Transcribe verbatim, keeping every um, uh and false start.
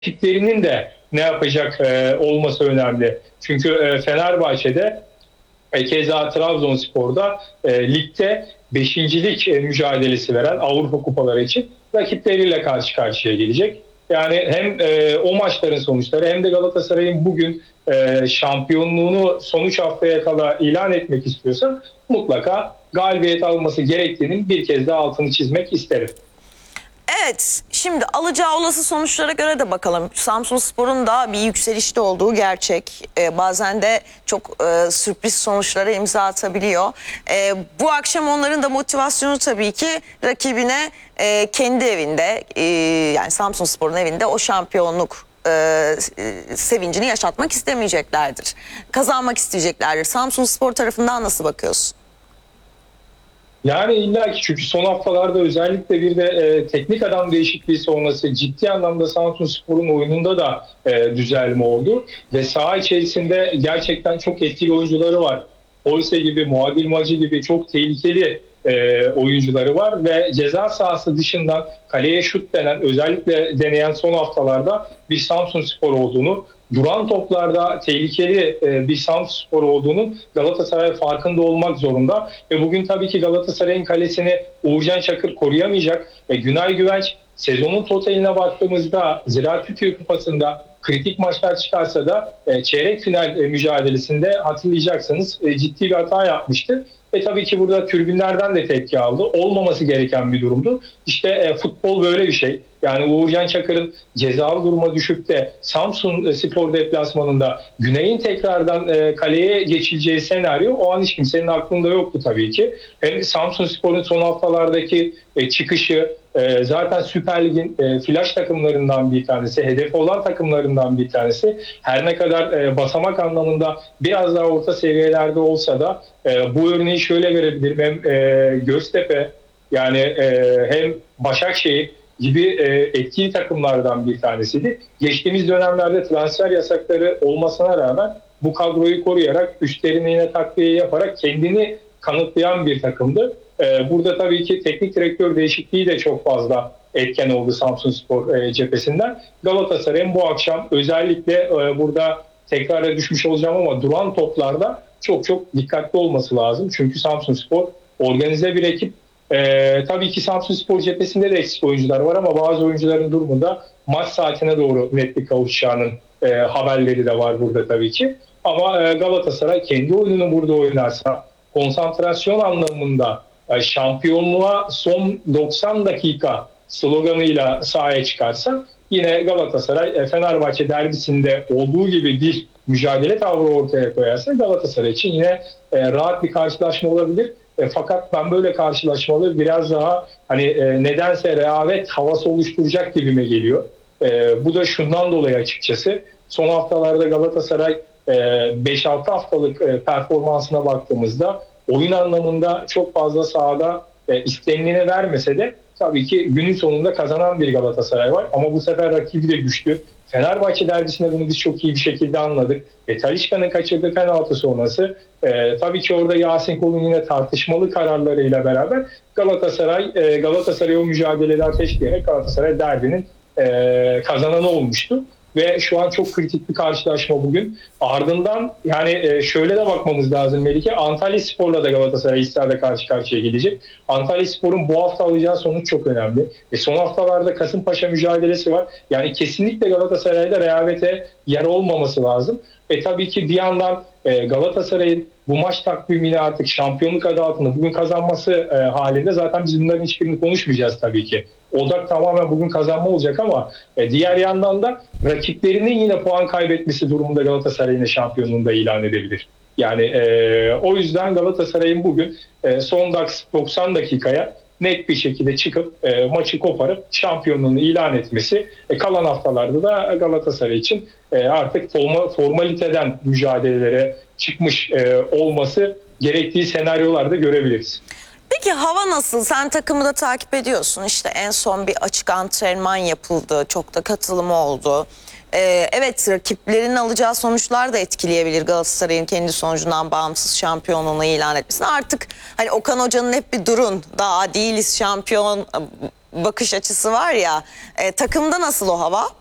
rakiplerinin de ne yapacak e, olması önemli. Çünkü e, Fenerbahçe'de e, keza Trabzonspor'da e, ligde beşincilik e, mücadelesi veren Avrupa Kupaları için rakipleriyle karşı karşıya gelecek. Yani hem e, o maçların sonuçları hem de Galatasaray'ın bugün e, şampiyonluğunu sonuç haftaya kala ilan etmek istiyorsa mutlaka galibiyet alması gerektiğinin bir kez daha altını çizmek isterim. Evet, şimdi alacağı olası sonuçlara göre de bakalım. Samsunspor'un da bir yükselişte olduğu gerçek. Ee, bazen de çok e, sürpriz sonuçlara imza atabiliyor. Ee, bu akşam onların da motivasyonu tabii ki rakibine e, kendi evinde, e, yani Samsunspor'un evinde o şampiyonluk e, sevincini yaşatmak istemeyeceklerdir. Kazanmak isteyeceklerdir. Samsunspor tarafından nasıl bakıyorsun? Yani illa ki, çünkü son haftalarda özellikle bir de e, teknik adam değişikliği sonrası ciddi anlamda Samsunspor'un oyununda da e, düzelme oldu. Ve saha içerisinde gerçekten çok etkili oyuncuları var. Olse gibi, Muadil Macı gibi çok tehlikeli e, oyuncuları var. Ve ceza sahası dışından kaleye şut denen, özellikle deneyen son haftalarda bir Samsunspor olduğunu, duran toplarda tehlikeli e, bir Samsunspor olduğunun Galatasaray farkında olmak zorunda. Ve bugün tabii ki Galatasaray'ın kalesini Uğurcan Çakır koruyamayacak. Ve Günay Güvenç sezonun totaline baktığımızda Ziraat Türkiye Kupası'nda kritik maçlar çıkarsa da e, çeyrek final e, mücadelesinde hatırlayacaksınız e, ciddi bir hata yapmıştı. Ve tabii ki burada tribünlerden de tepki aldı. Olmaması gereken bir durumdu. İşte e, futbol böyle bir şey. Yani Uğurcan Çakır'ın cezalı duruma düşüp de Samsun e, Spor deplasmanında Güney'in tekrardan e, kaleye geçileceği senaryo o an hiç kimsenin aklında yoktu tabii ki. Hem Samsun Spor'un son haftalardaki e, çıkışı e, zaten Süper Lig'in e, flash takımlarından bir tanesi, hedefi olan takımlarından bir tanesi. Her ne kadar e, basamak anlamında biraz daha orta seviyelerde olsa da e, bu örneği şöyle verebilirim. Hem e, Göztepe, yani e, hem Başakşehir gibi e, etkili takımlardan bir tanesiydi. Geçtiğimiz dönemlerde transfer yasakları olmasına rağmen bu kadroyu koruyarak, üstlerine yine takviye yaparak kendini kanıtlayan bir takımdı. E, burada tabii ki teknik direktör değişikliği de çok fazla etken oldu Samsunspor e, cephesinden. Galatasaray'ın bu akşam özellikle e, burada tekrara düşmüş olacağım ama duran toplarda çok çok dikkatli olması lazım. Çünkü Samsunspor organize bir ekip. Ee, tabii ki Samsunspor cephesinde de eksik oyuncular var ama bazı oyuncuların durumunda maç saatine doğru netlik kavuşacağının e, haberleri de var burada tabii ki. Ama e, Galatasaray kendi oyununu burada oynarsa, konsantrasyon anlamında e, şampiyonluğa son doksan dakika sloganıyla sahaya çıkarsa, yine Galatasaray e, Fenerbahçe derbisinde olduğu gibi bir mücadele tavrı ortaya koyarsa Galatasaray için yine e, rahat bir karşılaşma olabilir. E, fakat ben böyle karşılaşmaları biraz daha hani e, nedense rehavet havası oluşturacak gibime geliyor. E, bu da şundan dolayı açıkçası. Son haftalarda Galatasaray e, beş altı haftalık e, performansına baktığımızda oyun anlamında çok fazla sahada e, istenileni vermese de tabii ki günün sonunda kazanan bir Galatasaray var. Ama bu sefer rakibi de güçlü. Fenerbahçe derbisinde bunu biz çok iyi bir şekilde anladık. E, Talisca'nın kaçırdığı penaltı sonrası e, tabii ki orada Yasin Kol'un yine tartışmalı kararlarıyla beraber Galatasaray e, Galatasaray o mücadeleleri ateşleyerek Galatasaray derbinin e, kazananı olmuştu. Ve şu an çok kritik bir karşılaşma bugün. Ardından yani şöyle de bakmamız lazım Melike. Antalyaspor'la da Galatasaray İster'de karşı karşıya gelecek. Antalyaspor'un bu hafta alacağı sonuç çok önemli. E son haftalarda Kasımpaşa mücadelesi var. Yani kesinlikle Galatasaray'da rehavete yer olmaması lazım. E tabii ki bir yandan Galatasaray'ın bu maç takvimini artık şampiyonluk adı altında bugün kazanması e, halinde zaten biz bunların hiçbirini konuşmayacağız tabii ki. Odak tamamen bugün kazanma olacak ama e, diğer yandan da rakiplerinin yine puan kaybetmesi durumunda Galatasaray'ın şampiyonluğunu da ilan edebilir. Yani e, o yüzden Galatasaray'ın bugün e, son doksan dakikaya net bir şekilde çıkıp e, maçı koparıp şampiyonluğunu ilan etmesi, e, kalan haftalarda da Galatasaray için e, artık forma, formaliteden mücadelelere çıkmış e, olması gerektiği senaryolarda görebiliriz. Peki hava nasıl? Sen takımı da takip ediyorsun. İşte en son bir açık antrenman yapıldı. Çok da katılımı oldu. Ee, evet, rakiplerin alacağı sonuçlar da etkileyebilir Galatasaray'ın kendi sonucundan bağımsız şampiyonluğunu ilan etmesini. Artık hani Okan Hoca'nın hep bir durun, daha değiliz şampiyon bakış açısı var ya. E, takımda nasıl o hava?